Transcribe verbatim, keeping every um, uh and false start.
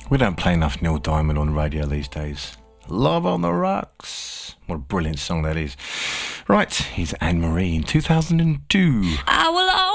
We don't play enough Neil Diamond on radio these days. Love on the Rocks. What a brilliant song that is. Right, here's Anne Marie in two thousand two. I will